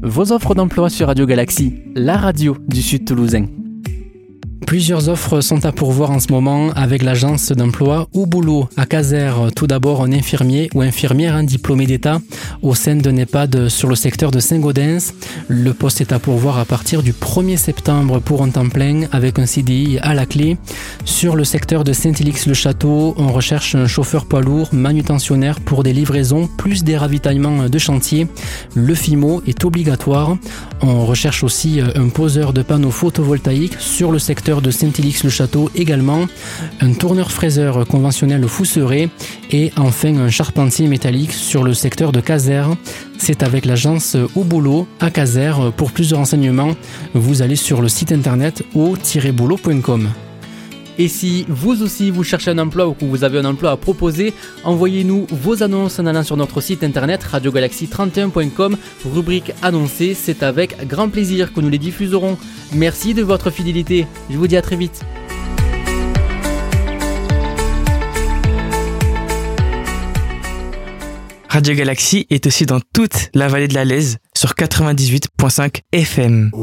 Vos offres d'emploi sur Radio Galaxie, la radio du Sud Toulousain. Plusieurs offres sont à pourvoir en ce moment avec l'agence d'emploi Au Boulot à Casères. Tout d'abord, un infirmier ou infirmière diplômé d'État au sein d'un EHPAD sur le secteur de Saint-Gaudens. Le poste est à pourvoir à partir du 1er septembre pour un temps plein avec un CDI à la clé. Sur le secteur de Saint-Élix-le-Château, on recherche un chauffeur poids lourd manutentionnaire pour des livraisons plus des ravitaillements de chantier. Le FIMO est obligatoire. On recherche aussi un poseur de panneaux photovoltaïques sur le secteur de Saint-Élix-le-Château également, un tourneur-fraiseur conventionnel Fousseret et enfin un charpentier métallique sur le secteur de Casères. C'est avec l'agence Au Boulot à Casères. Pour plus de renseignements, vous allez sur le site internet au-boulot.com. Et si vous aussi vous cherchez un emploi ou que vous avez un emploi à proposer, envoyez-nous vos annonces en allant sur notre site internet radiogalaxie31.com, rubrique annoncée. C'est avec grand plaisir que nous les diffuserons. Merci de votre fidélité. Je vous dis à très vite. Radio Galaxie est aussi dans toute la vallée de la Lèze sur 98.5 FM.